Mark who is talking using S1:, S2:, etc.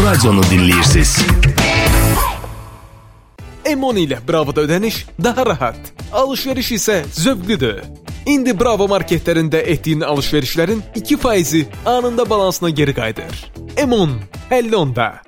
S1: radionu dinləyirsiniz.
S2: M10 ilə Bravo'da ödəniş daha rahat, alışveriş isə zövqlüdür. İndi Bravo marketlərində etdiyin alışverişlərin 2%-i anında balansına geri qayıdır. M10, 50 onda.